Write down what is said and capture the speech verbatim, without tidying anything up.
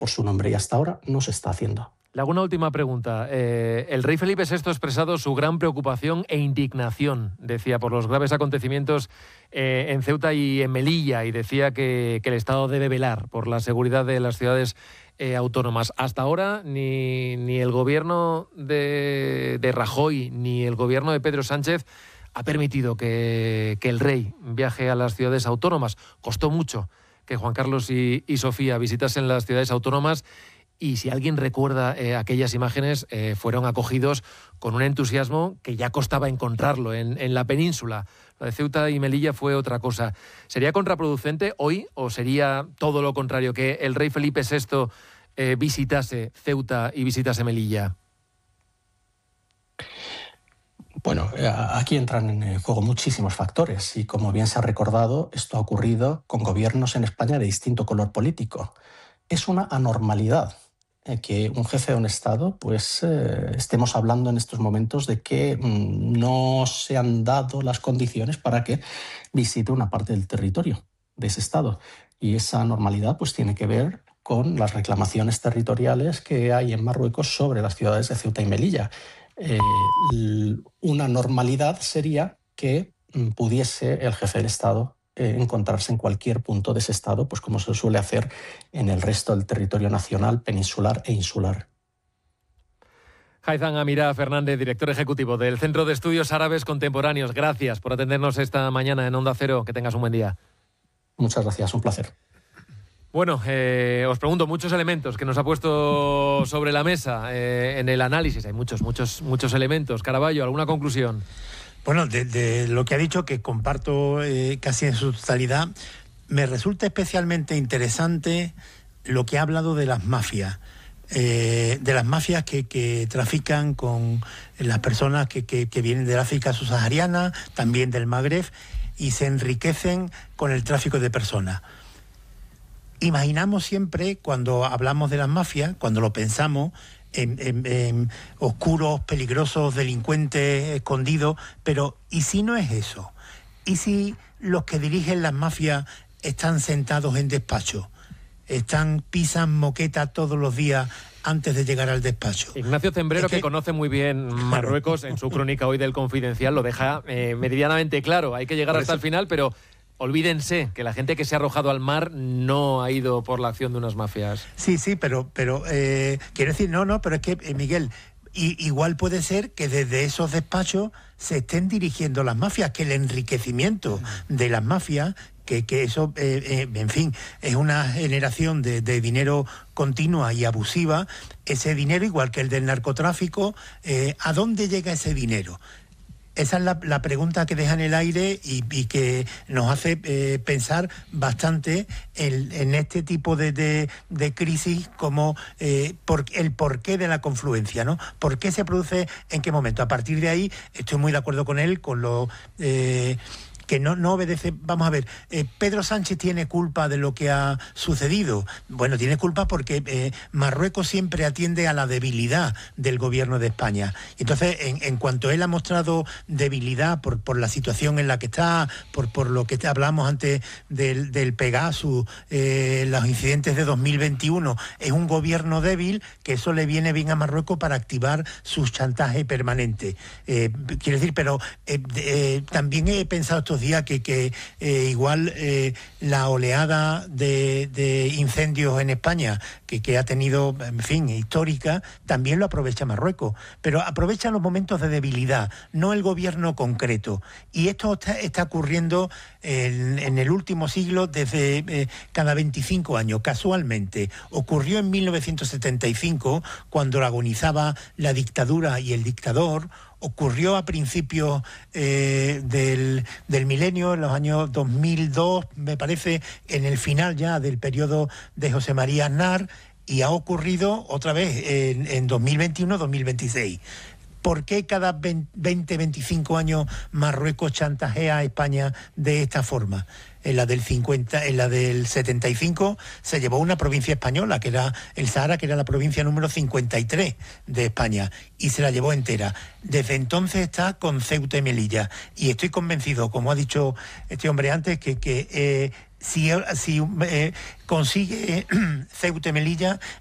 por su nombre y hasta ahora no se está haciendo. Le hago una última pregunta. Eh, el rey Felipe sexto ha expresado su gran preocupación e indignación, decía, por los graves acontecimientos eh, en Ceuta y en Melilla, y decía que, que el Estado debe velar por la seguridad de las ciudades eh, autónomas. Hasta ahora ni, ni el gobierno de, de Rajoy ni el gobierno de Pedro Sánchez ha permitido que, que el rey viaje a las ciudades autónomas. Costó mucho que Juan Carlos y, y Sofía visitasen las ciudades autónomas. Y si alguien recuerda eh, aquellas imágenes, eh, fueron acogidos con un entusiasmo que ya costaba encontrarlo en, en la península. Lo de Ceuta y Melilla fue otra cosa. ¿Sería contraproducente hoy o sería todo lo contrario, que el rey Felipe sexto eh, visitase Ceuta y visitase Melilla? Bueno, aquí entran en juego muchísimos factores y, como bien se ha recordado, esto ha ocurrido con gobiernos en España de distinto color político. Es una anormalidad que un jefe de un Estado, pues eh, estemos hablando en estos momentos de que mmm, no se han dado las condiciones para que visite una parte del territorio de ese Estado. Y esa anormalidad pues tiene que ver con las reclamaciones territoriales que hay en Marruecos sobre las ciudades de Ceuta y Melilla. Eh, una normalidad sería que mmm, pudiese el jefe del Estado Eh, encontrarse en cualquier punto de ese Estado, pues como se suele hacer en el resto del territorio nacional, peninsular e insular. Haitham Amirah Fernández, director ejecutivo del Centro de Estudios Árabes Contemporáneos. Gracias por atendernos esta mañana en Onda Cero. Que tengas un buen día. Muchas gracias, un placer. Bueno, eh, os pregunto, muchos elementos que nos ha puesto sobre la mesa eh, en el análisis. Hay muchos, muchos, muchos elementos. Caraballo, ¿alguna conclusión? Bueno, de, de lo que ha dicho, que comparto eh, casi en su totalidad, me resulta especialmente interesante lo que ha hablado de las mafias, eh, de las mafias que, que trafican con las personas que, que, que vienen del África subsahariana, también del Magreb, y se enriquecen con el tráfico de personas. Imaginamos siempre, cuando hablamos de las mafias, cuando lo pensamos, En, en, en oscuros, peligrosos, delincuentes escondidos, pero ¿y si no es eso? ¿Y si los que dirigen las mafias están sentados en despacho? Están, pisan moqueta todos los días antes de llegar al despacho. Ignacio Cembrero, es que, que conoce muy bien Marruecos, en su crónica hoy del Confidencial lo deja eh, meridianamente claro. Hay que llegar hasta el final, pero olvídense que la gente que se ha arrojado al mar no ha ido por la acción de unas mafias. Sí, sí, pero, pero eh, quiero decir, no, no, pero es que, eh, Miguel, y, igual puede ser que desde esos despachos se estén dirigiendo las mafias, que el enriquecimiento de las mafias, que, que eso, eh, eh, en fin, es una generación de, de dinero continua y abusiva. Ese dinero, igual que el del narcotráfico, eh, ¿a dónde llega ese dinero? Esa es la, la pregunta que deja en el aire y, y que nos hace eh, pensar bastante en, en este tipo de, de, de crisis, como eh, por, el porqué de la confluencia, ¿no? ¿Por qué se produce, en qué momento? A partir de ahí estoy muy de acuerdo con él, con lo eh, que no, no obedece. Vamos a ver, eh, Pedro Sánchez tiene culpa de lo que ha sucedido. Bueno, tiene culpa porque eh, Marruecos siempre atiende a la debilidad del gobierno de España. Entonces, en, en cuanto él ha mostrado debilidad por, por la situación en la que está, por, por lo que hablamos antes del, del Pegasus, eh, los incidentes de dos mil veintiuno, es un gobierno débil, que eso le viene bien a Marruecos para activar su chantaje permanente. Eh, quiero decir, pero eh, eh, también he pensado estos días que, que eh, igual eh, la oleada de, de incendios en España que, que ha tenido, en fin, histórica, también lo aprovecha Marruecos, pero aprovecha los momentos de debilidad, no el gobierno concreto. Y esto está, está ocurriendo en, en el último siglo desde eh, cada veinticinco años, casualmente. Ocurrió en mil novecientos setenta y cinco, cuando agonizaba la dictadura y el dictador. Ocurrió a principios eh, del, del milenio, en los años dos mil dos, me parece, en el final ya del periodo de José María Aznar, y ha ocurrido otra vez en, en dos mil veintiuno dos mil veintiséis. ¿Por qué cada veinte, veinticinco años Marruecos chantajea a España de esta forma? En la del cincuenta, en la del setenta y cinco se llevó una provincia española, que era el Sahara, que era la provincia número cincuenta y tres de España, y se la llevó entera. Desde entonces está con Ceuta y Melilla, y estoy convencido, como ha dicho este hombre antes, que, que eh, si, si eh, consigue Ceuta y Melilla,